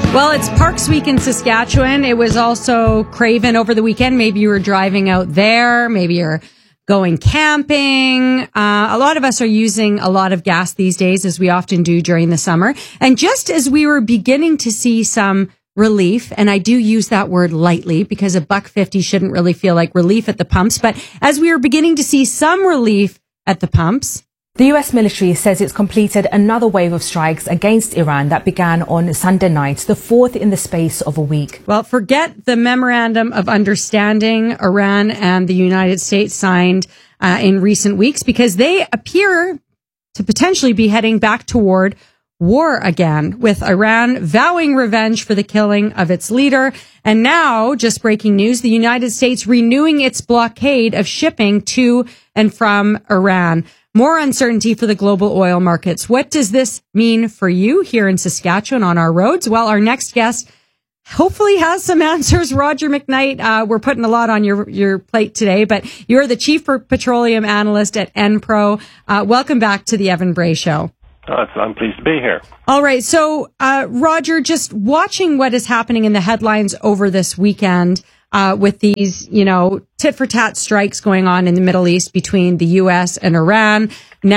Well, it's Parks Week in Saskatchewan. It was also Craven over the weekend. Maybe you were driving out there. Maybe you're going camping. A lot of us are using a lot of gas these days, as we often do during the summer. And just as we were beginning to see some relief, and I do use that word lightly because $1.50 shouldn't really feel like relief at the pumps. But as we were beginning to see some relief at the pumps, the US military says it's completed another wave of strikes against Iran that began on Sunday night, the fourth in the space of a week. Well, forget the memorandum of understanding Iran and the United States signed in recent weeks, because they appear to potentially be heading back toward war again, with Iran vowing revenge for the killing of its leader. And now, just breaking news, the United States renewing its blockade of shipping to and from Iran. More uncertainty for the global oil markets. What does this mean for you here in Saskatchewan on our roads? Well, our next guest hopefully has some answers. Roger McKnight, we're putting a lot on your plate today, but you're the Chief Petroleum Analyst at Enpro. Welcome back to the Evan Bray Show. I'm pleased to be here. All right. So, Roger, just watching what is happening in the headlines over this weekend, with these, tit for tat strikes going on in the Middle East between the U.S. and Iran.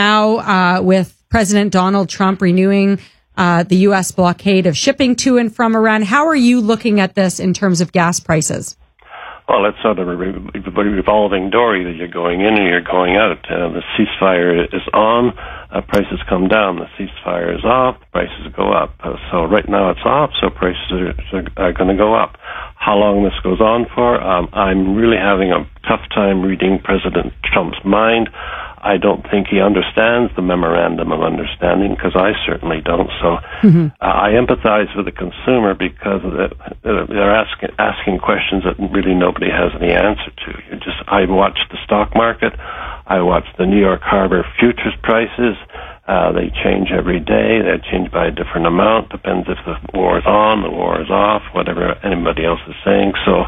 Now, with President Donald Trump renewing the U.S. blockade of shipping to and from Iran. How are you looking at this in terms of gas prices? Well, it's sort of a revolving door. Either you're going in or you're going out. The ceasefire is on, prices come down. The ceasefire is off, prices go up. So right now it's off, so prices are going to go up. How long this goes on for, I'm really having a tough time reading President Trump's mind. I don't think he understands the memorandum of understanding, because I certainly don't. So I empathize with the consumer, because they're asking questions that really nobody has any answer to. I watch the stock market. I watch the New York Harbor futures prices. They change every day. They change by a different amount. Depends if the war is on, the war is off, whatever anybody else is saying. So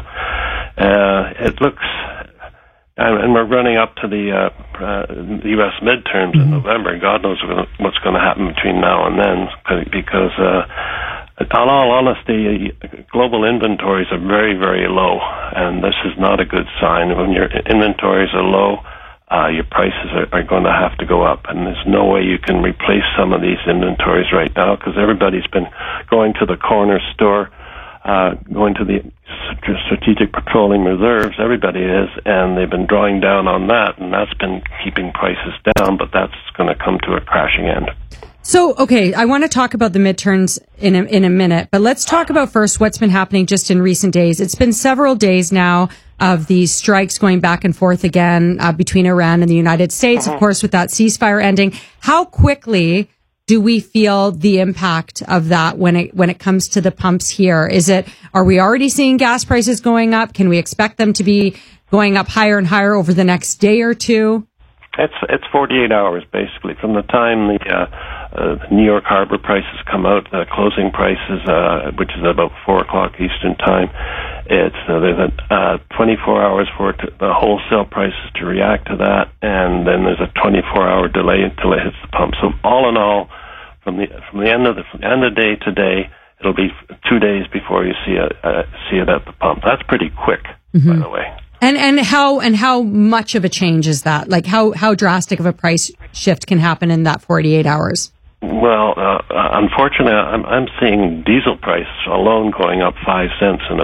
it looks... And we're running up to the U.S. midterms in November. God knows what's going to happen between now and then, because in all honesty, global inventories are very, very low, and this is not a good sign. When your inventories are low, your prices are going to have to go up, and there's no way you can replace some of these inventories right now, because everybody's been going to the corner store, going to the strategic petroleum reserves. Everybody is, and they've been drawing down on that, and that's been keeping prices down, but that's going to come to a crashing end. So, okay, I want to talk about the midterms in a minute, but let's talk about first what's been happening just in recent days. It's been several days now of these strikes going back and forth again between Iran and the United States, of course, with that ceasefire ending. How quickly do we feel the impact of that when it comes to the pumps here? Are we already seeing gas prices going up? Can we expect them to be going up higher and higher over the next day or two? It's 48 hours, basically, from the time the New York Harbor prices come out, the closing prices, which is about 4 o'clock Eastern time. There's 24 hours for the wholesale prices to react to that, and then there's a 24-hour delay until it hits the pump. So all in all, from the end of the day to day, it'll be 2 days before you see it at the pump. That's pretty quick, by the way. And how much of a change is that? Like how drastic of a price shift can happen in that 48 hours? Well, unfortunately, I'm seeing diesel prices alone going up 5 cents in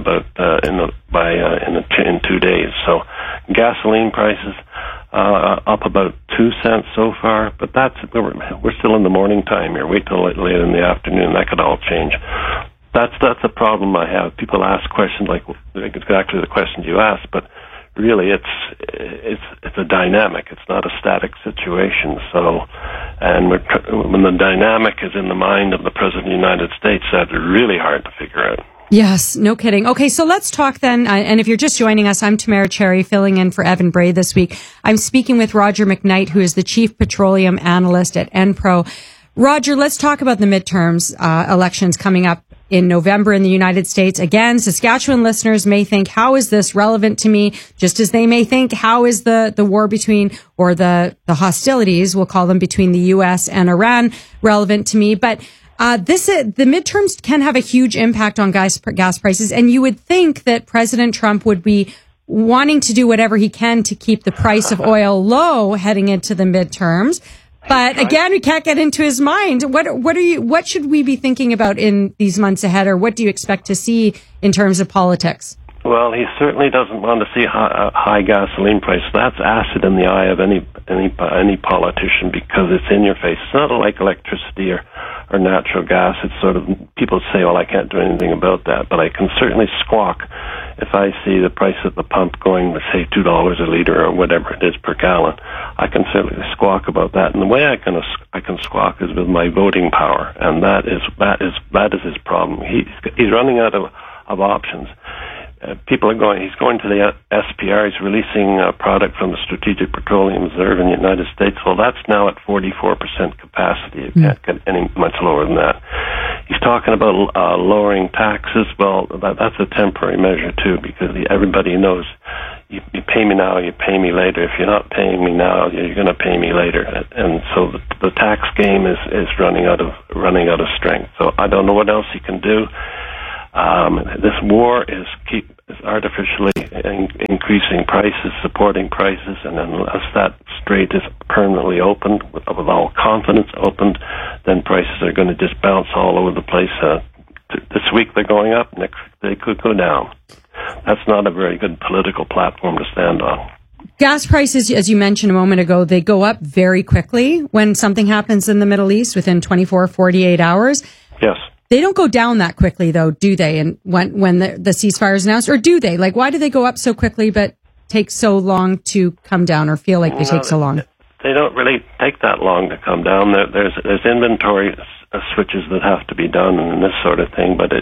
2 days. So gasoline prices up about 2 cents so far, but we're still in the morning time here. Wait till late in the afternoon, that could all change. That's a problem I have. People ask questions like exactly the questions you asked, but really it's a dynamic. It's not a static situation. So, and when the dynamic is in the mind of the President of the United States, that's really hard to figure out. Yes, no kidding. Okay, so let's talk then. And if you're just joining us, I'm Tamara Cherry, filling in for Evan Bray this week. I'm speaking with Roger McKnight, who is the Chief Petroleum Analyst at Enpro. Roger, let's talk about the midterms elections coming up in November in the United States. Again, Saskatchewan listeners may think, how is this relevant to me? Just as they may think, how is the war between, or the hostilities, we'll call them, between the U.S. and Iran relevant to me? But The midterms can have a huge impact on gas prices, and you would think that President Trump would be wanting to do whatever he can to keep the price of oil low heading into the midterms. But again, we can't get into his mind. What should we be thinking about in these months ahead, or what do you expect to see in terms of politics? Well, he certainly doesn't want to see high gasoline prices. That's acid in the eye of any politician, because it's in your face. It's not like electricity or natural gas. It's sort of, people say, well, I can't do anything about that, but I can certainly squawk if I see the price at the pump going to, say, $2 a liter or whatever it is per gallon. I can certainly squawk about that. And the way I can squawk is with my voting power, and that is his problem. He's running out of options. People are going. He's going to the SPR. He's releasing a product from the Strategic Petroleum Reserve in the United States. Well, that's now at 44% capacity. You can't get any much lower than that. He's talking about lowering taxes. Well, that's a temporary measure too, because everybody knows you pay me now, you pay me later. If you're not paying me now, you're going to pay me later. And so the tax game is running out of strength. So I don't know what else he can do. This war is artificially increasing prices, supporting prices, and unless that strait is permanently opened, with all confidence opened, then prices are going to just bounce all over the place. This week they're going up, next they could go down. That's not a very good political platform to stand on. Gas prices, as you mentioned a moment ago, they go up very quickly when something happens in the Middle East within 24, 48 hours. Yes. They don't go down that quickly, though, do they? And when the ceasefire is announced, or do they? Like, why do they go up so quickly but take so long to come down, or feel like they take so long? They don't really take that long to come down. There's inventory switches that have to be done and this sort of thing. But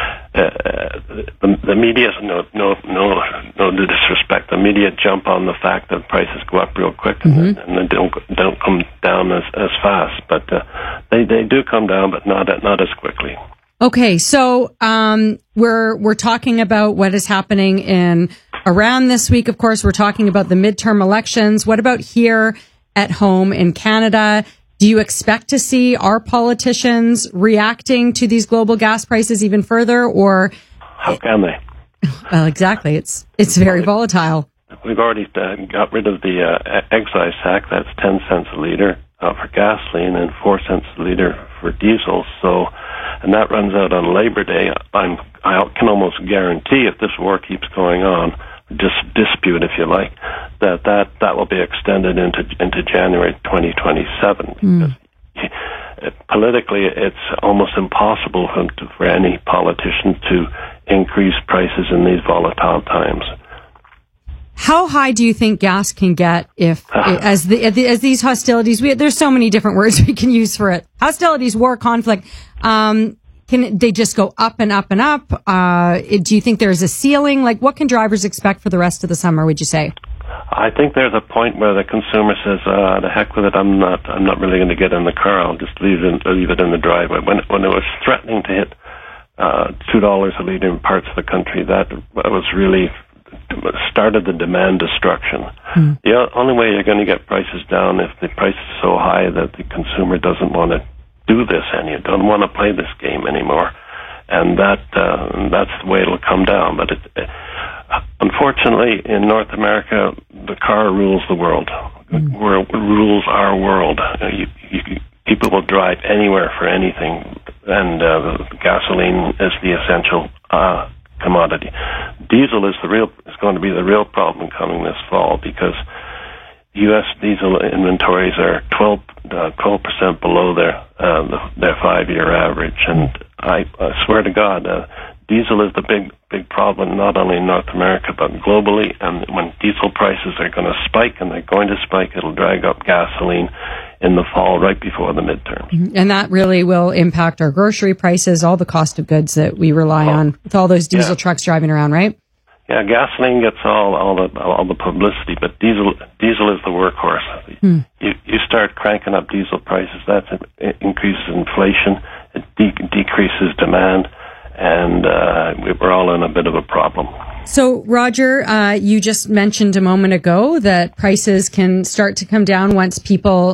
the media, no disrespect, the media jump on the fact that prices go up real quick and they don't come down as fast. But they do come down, but not as quickly. Okay, so we're talking about what is happening in Iran this week. Of course, we're talking about the midterm elections. What about here at home in Canada? Do you expect to see our politicians reacting to these global gas prices even further, or how can they? Well, exactly. It's very volatile. We've already got rid of the excise tax. That's 10 cents a liter for gasoline and 4 cents a liter for diesel. So, and that runs out on Labor Day. I can almost guarantee, if this war keeps going on, dispute, if you like, that will be extended into January 2027. Because politically, it's almost impossible for any politician to increase prices in these volatile times. How high do you think gas can get as these hostilities? There's so many different words we can use for it. Hostilities, war, conflict. Can they just go up and up and up? Do you think there's a ceiling? Like, what can drivers expect for the rest of the summer, would you say? I think there's a point where the consumer says, "The heck with it! I'm not really going to get in the car. I'll just leave it in the driveway." When it was threatening to hit $2 a liter in parts of the country, that was really started the demand destruction. The only way you're going to get prices down if the price is so high that the consumer doesn't want to do this and you don't want to play this game anymore, and that's the way it'll come down. But unfortunately, in North America, the car rules the world. Rules our world. People will drive anywhere for anything, and gasoline is the essential commodity. Diesel is going to be the real problem coming this fall, because U.S. diesel inventories are 12% below their 5-year average, and I swear to God, diesel is the big problem not only in North America but globally. And when diesel prices are going to spike, and they're going to spike, it'll drag up gasoline in the fall right before the midterms. And that really will impact our grocery prices, all the cost of goods that we rely on with all those diesel trucks driving around, right? Yeah, gasoline gets all the publicity, but diesel is the workhorse. You start cranking up diesel prices, that increases inflation, it decreases demand, and we're all in a bit of a problem. So, Roger, you just mentioned a moment ago that prices can start to come down once people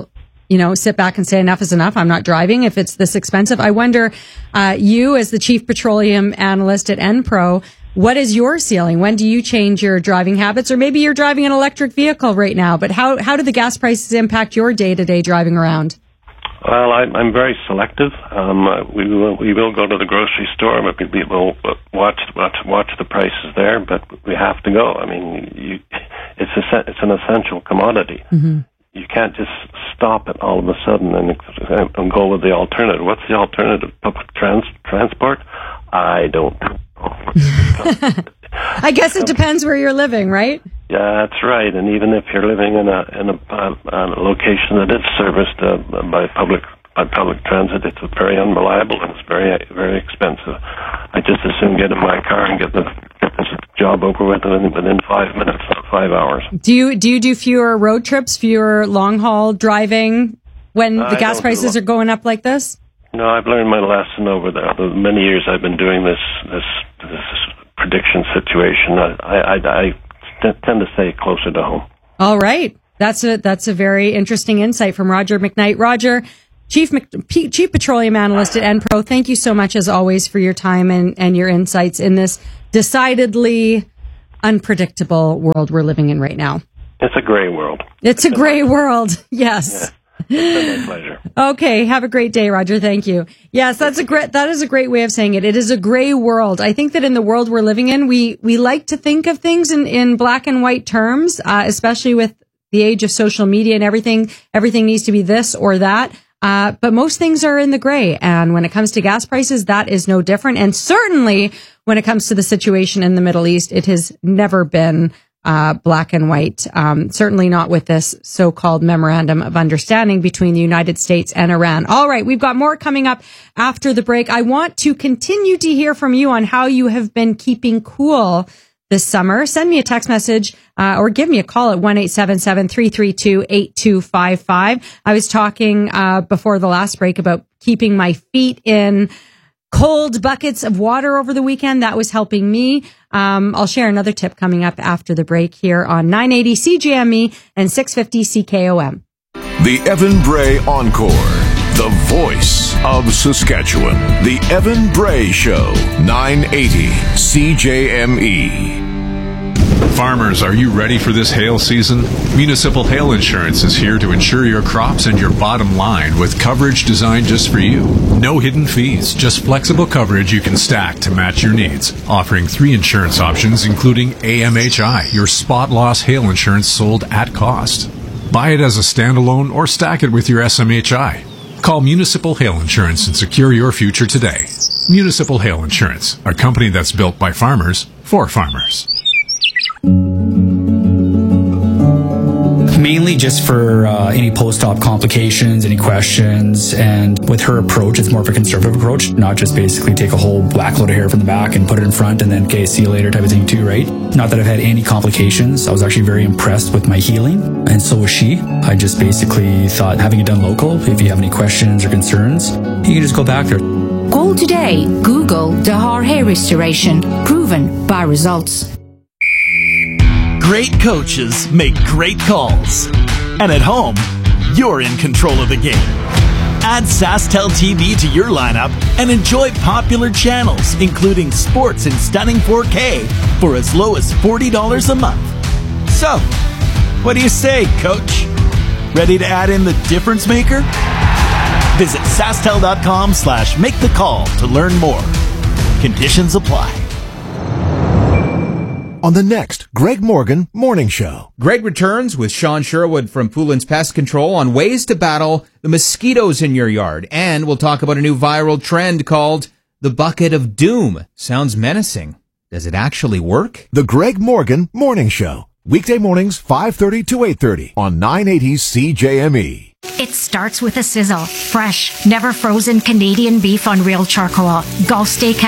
sit back and say enough is enough. I'm not driving if it's this expensive. I wonder, you as the chief petroleum analyst at Enpro, what is your ceiling? When do you change your driving habits? Or maybe you're driving an electric vehicle right now, but how do the gas prices impact your day-to-day driving around? Well, I'm very selective. We will go to the grocery store, but we will watch the prices there. But we have to go. I mean, it's an essential commodity. Mm-hmm. You can't just stop it all of a sudden and go with the alternative. What's the alternative? Public transport? I don't know. I guess it depends where you're living, right? Yeah, that's right. And even if you're living in a location that is serviced by public transit, it's very unreliable and it's very, very expensive. I just as soon get in my car and get this job over with within 5 minutes, not 5 hours. Do you do fewer road trips, fewer long haul driving when the gas prices are going up like this? No, I've learned my lesson over the many years I've been doing this prediction situation. I tend to stay closer to home. All right. That's a very interesting insight from Roger McKnight. Roger, Chief Petroleum Analyst at Enpro, thank you so much as always for your time and your insights in this decidedly unpredictable world we're living in right now. It's a gray world. It's a gray world. Yes. Yeah. It's been my pleasure. Okay, have a great day, Roger. Thank you. Yes, that is a great way of saying it. It is a gray world. I think that in the world we're living in, we like to think of things in black and white terms, especially with the age of social media and everything. Everything needs to be this or that. But most things are in the gray. And when it comes to gas prices, that is no different. And certainly when it comes to the situation in the Middle East, it has never been black and white. Certainly not with this so-called memorandum of understanding between the United States and Iran. All right. We've got more coming up after the break. I want to continue to hear from you on how you have been keeping cool this summer. Send me a text message, or give me a call at 1-877-332-8255. I was talking, before the last break about keeping my feet in cold buckets of water over the weekend. That was helping me. I'll share another tip coming up after the break here on 980 CJME and 650 CKOM. The Evan Bray Encore, the voice of Saskatchewan. The Evan Bray Show, 980 CJME. Farmers, are you ready for this hail season? Municipal Hail Insurance is here to insure your crops and your bottom line with coverage designed just for you. No hidden fees, just flexible coverage you can stack to match your needs. Offering 3 insurance options, including AMHI, your spot loss hail insurance sold at cost. Buy it as a standalone or stack it with your SMHI. Call Municipal Hail Insurance and secure your future today. Municipal Hail Insurance, a company that's built by farmers for farmers. Mainly just for any post-op complications, any questions, and with her approach, it's more of a conservative approach, not just basically take a whole whack load of hair from the back and put it in front and then, okay, see you later type of thing too, right? Not that I've had any complications. I was actually very impressed with my healing, and so was she. I just basically thought having it done local, if you have any questions or concerns, you can just go back there. Call today. Google Dahar Hair Restoration. Proven by results. Great coaches make great calls. And at home, you're in control of the game. Add SaskTel TV to your lineup and enjoy popular channels, including sports in stunning 4K for as low as $40 a month. So, what do you say, Coach? Ready to add in the difference maker? Visit SaskTel.com/make-the-call to learn more. Conditions apply. On the next Greg Morgan Morning Show. Greg returns with Sean Sherwood from Poulin's Pest Control on ways to battle the mosquitoes in your yard. And we'll talk about a new viral trend called the Bucket of Doom. Sounds menacing. Does it actually work? The Greg Morgan Morning Show. Weekday mornings, 5:30 to 8:30 on 980 CJME. It starts with a sizzle. Fresh, never frozen Canadian beef on real charcoal. Gulf Steakhouse.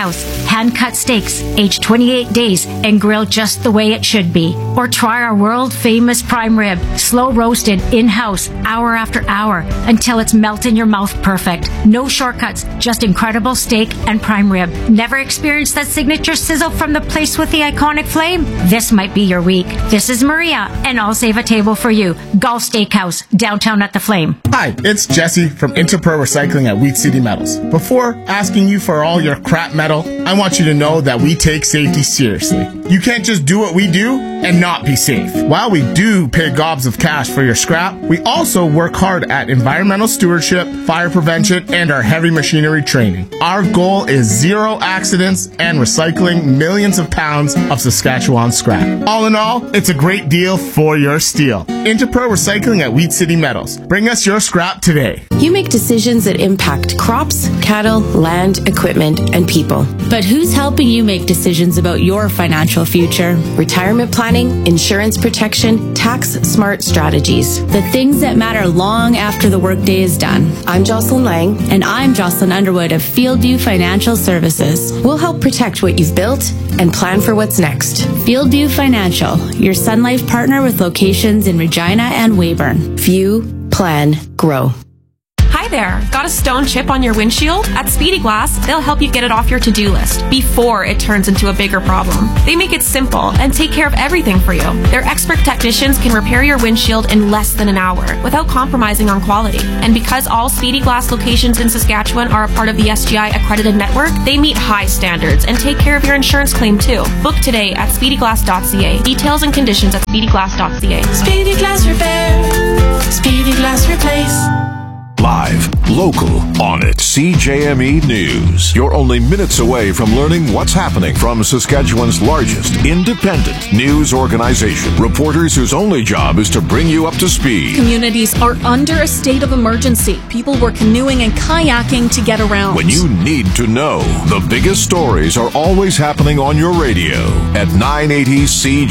hand-cut steaks aged 28 days and grilled just the way it should be. Or try our world-famous prime rib, slow roasted in-house, hour after hour, until it's melt in your mouth perfect. No shortcuts, just incredible steak and prime rib. Never experienced that signature sizzle from the place with the iconic flame? This might be your week. This is Maria, and I'll save a table for you. Golf Steakhouse, downtown at the Flame. Hi, it's Jesse from Interpro Recycling at Wheat City Metals. Before asking you for all your crap metal, I want you to know that we take safety seriously. You can't just do what we do and not be safe. While we do pay gobs of cash for your scrap, we also work hard at environmental stewardship, fire prevention, and our heavy machinery training. Our goal is zero accidents and recycling millions of pounds of Saskatchewan scrap. All in all, it's a great deal for your steel. Interpro Recycling at Wheat City Metals. Bring us your scrap today. You make decisions that impact crops, cattle, land, equipment, and people. But who's helping you make decisions about your financial future? Retirement planning, insurance protection, tax-smart strategies. The things that matter long after the workday is done. I'm Jocelyn Lang. And I'm Jocelyn Underwood of Fieldview Financial Services. We'll help protect what you've built and plan for what's next. Fieldview Financial, your Sun Life partner with locations in Regina and Weyburn. View, plan, grow. Hi there. Got a stone chip on your windshield? At Speedy Glass, they'll help you get it off your to-do list before it turns into a bigger problem. They make it simple and take care of everything for you. Their expert technicians can repair your windshield in less than an hour without compromising on quality. And because all Speedy Glass locations in Saskatchewan are a part of the SGI accredited network, they meet high standards and take care of your insurance claim too. Book today at speedyglass.ca. Details and conditions at speedyglass.ca. Speedy Glass Repair. Speedy Glass Replace. Live, local, on it. CJME News. You're only minutes away from learning what's happening from Saskatchewan's largest independent news organization. Reporters whose only job is to bring you up to speed. Communities are under a state of emergency. People were canoeing and kayaking to get around. When you need to know, the biggest stories are always happening on your radio at 980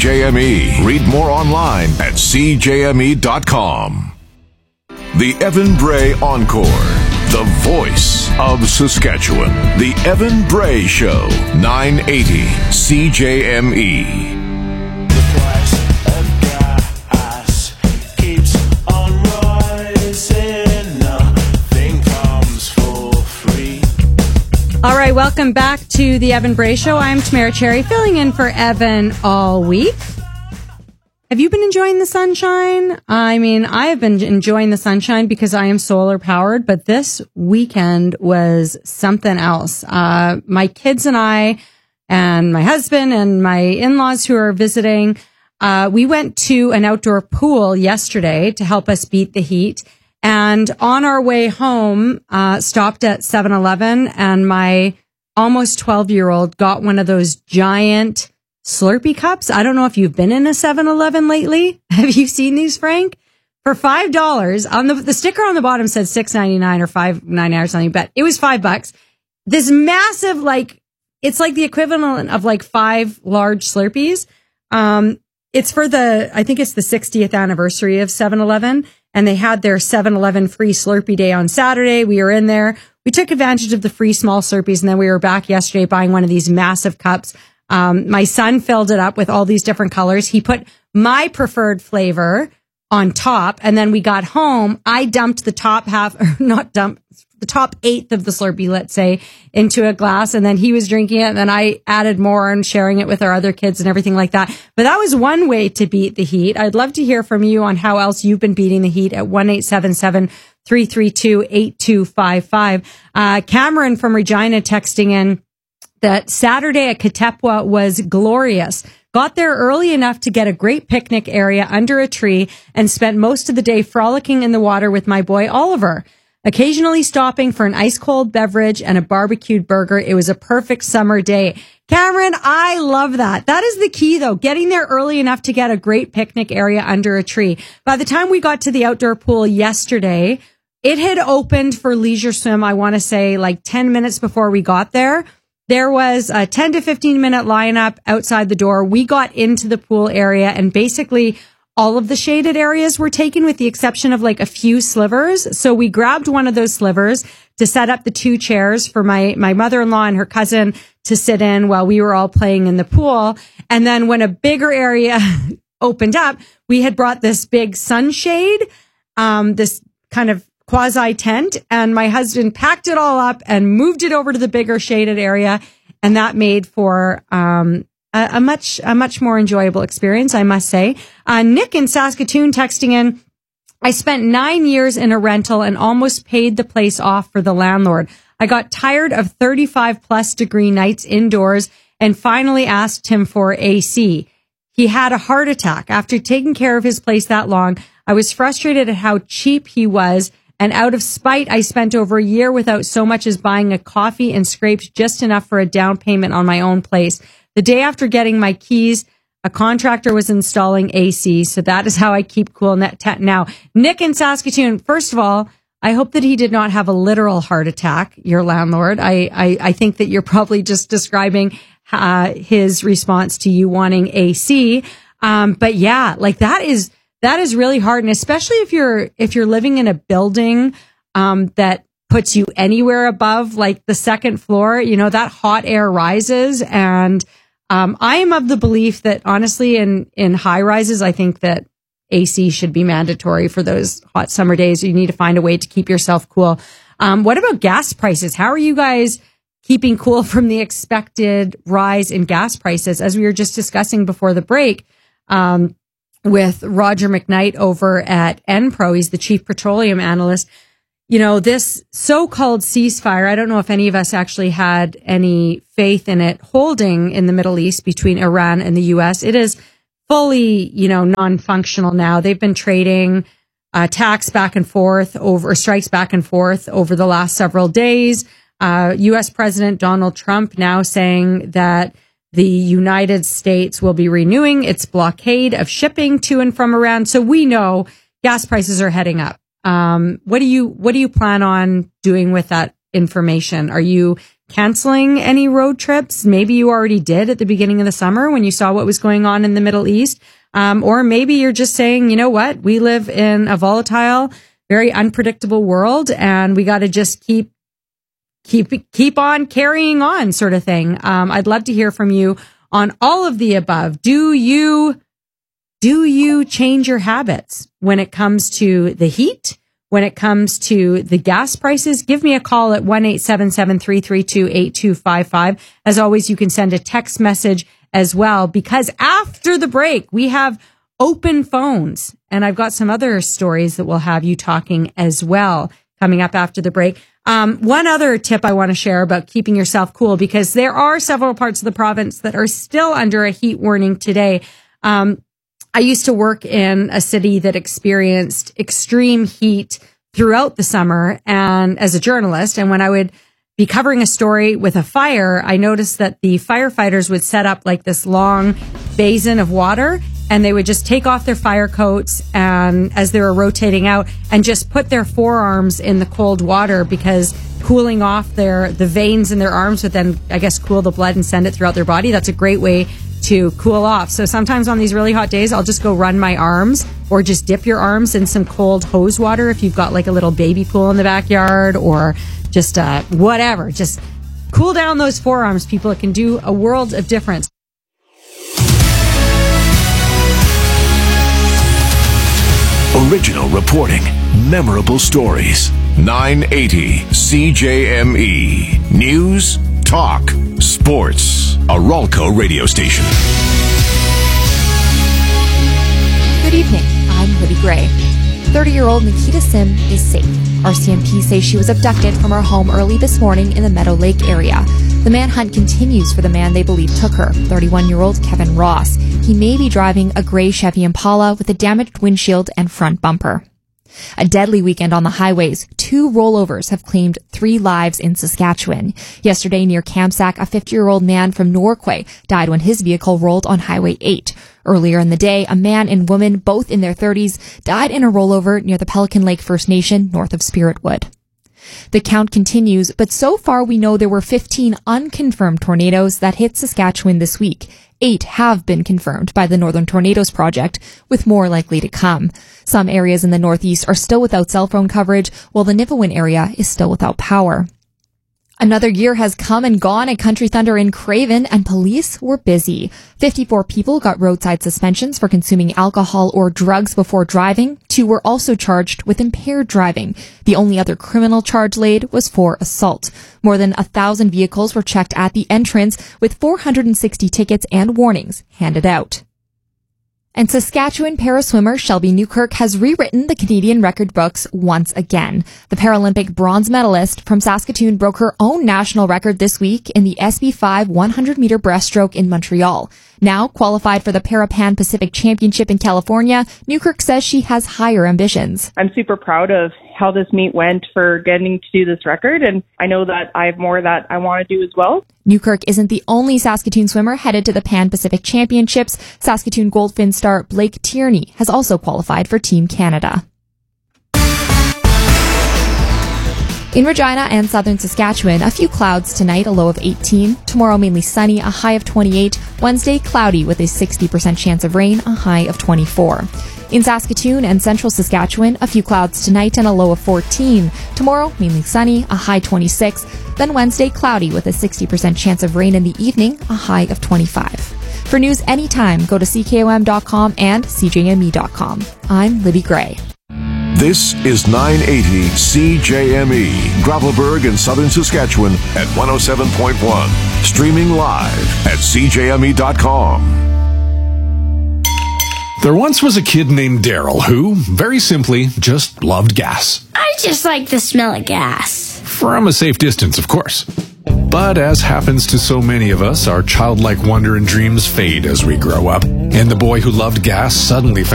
CJME. Read more online at cjme.com. The Evan Bray Encore, the voice of Saskatchewan. The Evan Bray Show, 980 CJME. The price of gas keeps on rising. Nothing comes for free. All right, welcome back to the Evan Bray Show. I'm Tamara Cherry, filling in for Evan all week. Have you been enjoying the sunshine? I mean, I have been enjoying the sunshine because I am solar powered, but this weekend was something else. My kids and I and my husband and my in-laws who are visiting, we went to an outdoor pool yesterday to help us beat the heat. And on our way home, stopped at 7-Eleven, and my almost 12-year-old got one of those giant Slurpee cups. I don't know if you've been in a 7-Eleven lately. Have you seen these, Frank? For $5 on the sticker on the bottom said $6.99 or $5.99 or something, but it was $5. This massive, like, it's like the equivalent of like 5 large Slurpees. It's for I think it's the 60th anniversary of 7-Eleven, and they had their 7-Eleven free Slurpee day on Saturday. We were in there. We took advantage of the free small Slurpees, and then we were back yesterday buying one of these massive cups. My son filled it up with all these different colors. He put my preferred flavor on top, and then we got home. I dumped the top half, or not dumped, the top eighth of the Slurpee, let's say, into a glass, and then he was drinking it, and then I added more and sharing it with our other kids and everything like that. But that was one way to beat the heat. I'd love to hear from you on how else you've been beating the heat at 1-877-332-8255. Cameron from Regina texting in that Saturday at Katepwa was glorious. Got there early enough to get a great picnic area under a tree and spent most of the day frolicking in the water with my boy Oliver, occasionally stopping for an ice-cold beverage and a barbecued burger. It was a perfect summer day. Cameron, I love that. That is the key, though, getting there early enough to get a great picnic area under a tree. By the time we got to the outdoor pool yesterday, it had opened for leisure swim, I want to say, like 10 minutes before we got there. There was a 10 to 15 minute lineup outside the door. We got into the pool area, and basically all of the shaded areas were taken with the exception of like a few slivers. So we grabbed one of those slivers, to set up the 2 chairs for my mother-in-law and her cousin to sit in while we were all playing in the pool. And then when a bigger area opened up, we had brought this big sunshade, this kind of quasi tent, and my husband packed it all up and moved it over to the bigger shaded area. And that made for, a much more enjoyable experience, I must say. Nick in Saskatoon texting in, I spent 9 years in a rental and almost paid the place off for the landlord. I got tired of 35 plus degree nights indoors and finally asked him for AC. He had a heart attack. After taking care of his place that long, I was frustrated at how cheap he was, and out of spite, I spent over a year without so much as buying a coffee and scraped just enough for a down payment on my own place. The day after getting my keys, a contractor was installing AC, so that is how I keep cool now. Nick in Saskatoon, first of all, I hope that he did not have a literal heart attack, your landlord. I think that you're probably just describing his response to you wanting AC. But yeah, like that is really hard. And especially if you're living in a building that puts you anywhere above like the second floor, that hot air rises. And I am of the belief that honestly in high rises, I think that AC should be mandatory for those hot summer days. You need to find a way to keep yourself cool. What about gas prices? How are you guys keeping cool from the expected rise in gas prices? As we were just discussing before the break, with Roger McKnight over at Enpro, he's the chief petroleum analyst. This so-called ceasefire, I don't know if any of us actually had any faith in it holding in the Middle East between Iran and the U.S. It is fully, non-functional now. They've been trading strikes back and forth over the last several days. U.S. President Donald Trump now saying that the United States will be renewing its blockade of shipping to and from Iran. So we know gas prices are heading up. What do you plan on doing with that information? Are you canceling any road trips? Maybe you already did at the beginning of the summer when you saw what was going on in the Middle East. Or maybe you're just saying, you know what? We live in a volatile, very unpredictable world, and we got to just keep on carrying on, sort of thing. I'd love to hear from you on all of the above. Do you change your habits when it comes to the heat? When it comes to the gas prices? Give me a call at 1-877-332-8255. As always, you can send a text message as well, because after the break, we have open phones, and I've got some other stories that will have you talking as well coming up after the break. One other tip I want to share about keeping yourself cool, because there are several parts of the province that are still under a heat warning today. I used to work in a city that experienced extreme heat throughout the summer, and as a journalist, and when I would be covering a story with a fire, I noticed that the firefighters would set up like this long basin of water, and they would just take off their fire coats and as they were rotating out and just put their forearms in the cold water, because cooling off the veins in their arms would then, I guess, cool the blood and send it throughout their body. That's a great way to cool off. So sometimes on these really hot days, I'll just go run my arms, or just dip your arms in some cold hose water if you've got like a little baby pool in the backyard, or just whatever. Just cool down those forearms, people. It can do a world of difference. Original reporting, memorable stories. 980 CJME. News, talk, sports. A Ralco radio station. Good evening. I'm Libby Gray. 30-year-old Nikita Sim is safe. RCMP say she was abducted from her home early this morning in the Meadow Lake area. The manhunt continues for the man they believe took her, 31-year-old Kevin Ross. He may be driving a gray Chevy Impala with a damaged windshield and front bumper. A deadly weekend on the highways. 2 rollovers have claimed 3 lives in Saskatchewan. Yesterday near Kamsack, a 50-year-old man from Norquay died when his vehicle rolled on Highway 8. Earlier in the day, a man and woman, both in their 30s, died in a rollover near the Pelican Lake First Nation, north of Spiritwood. The count continues, but so far we know there were 15 unconfirmed tornadoes that hit Saskatchewan this week. 8 have been confirmed by the Northern Tornadoes Project, with more likely to come. Some areas in the northeast are still without cell phone coverage, while the Nipawin area is still without power. Another year has come and gone at Country Thunder in Craven, and police were busy. 54 people got roadside suspensions for consuming alcohol or drugs before driving. 2 were also charged with impaired driving. The only other criminal charge laid was for assault. More than 1,000 vehicles were checked at the entrance, with 460 tickets and warnings handed out. And Saskatchewan paraswimmer Shelby Newkirk has rewritten the Canadian record books once again. The Paralympic bronze medalist from Saskatoon broke her own national record this week in the SB5 100-meter breaststroke in Montreal. Now qualified for the Parapan Pacific Championship in California, Newkirk says she has higher ambitions. I'm super proud of how this meet went for getting to do this record, and I know that I have more that I want to do as well. Newkirk isn't the only Saskatoon swimmer headed to the Pan Pacific Championships. Saskatoon Goldfin star Blake Tierney has also qualified for Team Canada. In Regina and southern Saskatchewan, a few clouds tonight, a low of 18. Tomorrow, mainly sunny, a high of 28. Wednesday, cloudy with a 60% chance of rain, a high of 24. In Saskatoon and central Saskatchewan, a few clouds tonight and a low of 14. Tomorrow, mainly sunny, a high 26. Then Wednesday, cloudy with a 60% chance of rain in the evening, a high of 25. For news anytime, go to CKOM.com and CJME.com. I'm Libby Gray. This is 980 CJME, Gravelburg in southern Saskatchewan at 107.1. Streaming live at CJME.com. There once was a kid named Daryl who, very simply, just loved gas. I just like the smell of gas. From a safe distance, of course. But as happens to so many of us, our childlike wonder and dreams fade as we grow up. And the boy who loved gas suddenly found